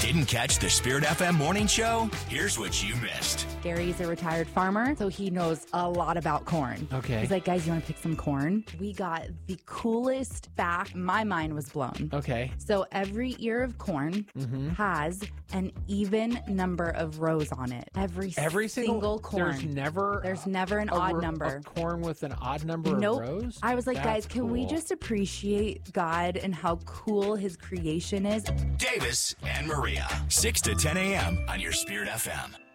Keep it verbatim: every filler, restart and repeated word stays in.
Didn't catch the Spirit F M morning show? Here's what you missed. Gary's a retired farmer, so he knows a lot about corn. Okay. He's like, guys, you want to pick some corn? We got the coolest fact. My mind was blown. Okay. So every ear of corn Mm-hmm. has an even number of rows on it. Every, Every single, single corn. There's never There's never an a, odd a, number. A corn with an odd number Nope. of rows? I was like, That's guys, can we cool. just appreciate God and how cool his creation is? Davis and Maria, six to ten a.m. on your Spirit F M.